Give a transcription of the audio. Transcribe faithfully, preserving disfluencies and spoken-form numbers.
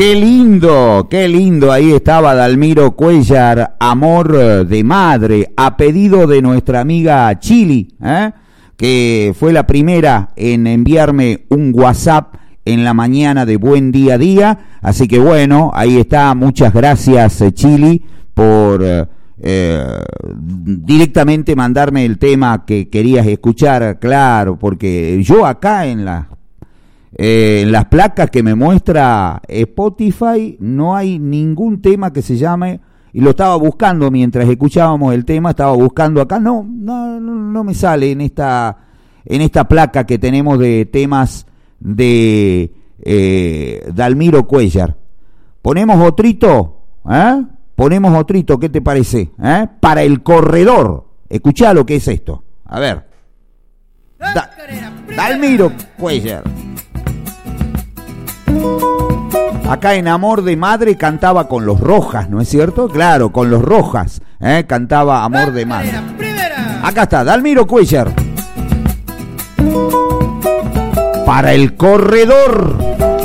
Qué lindo, qué lindo, ahí estaba Dalmiro Cuéllar, Amor de Madre, a pedido de nuestra amiga Chili, ¿eh? que fue la primera en enviarme un WhatsApp en la mañana de Buen Día a Día, así que bueno, ahí está, muchas gracias Chili por eh, directamente mandarme el tema que querías escuchar, claro, porque yo acá en la... Eh, en las placas que me muestra Spotify no hay ningún tema que se llame, y lo estaba buscando mientras escuchábamos el tema, estaba buscando acá, no, no, no me sale en esta, en esta placa que tenemos de temas de eh, Dalmiro Cuéllar. Ponemos otrito, ¿eh? Ponemos otrito, ¿qué te parece? ¿Eh? Para el corredor, escuchá lo que es esto, a ver. Da- Dalmiro Cuéllar. Acá en Amor de Madre cantaba con los Rojas, ¿no es cierto? Claro, con los Rojas, ¿eh? Cantaba Amor de Madre. Acá está, Dalmiro Cuéllar. Para el corredor.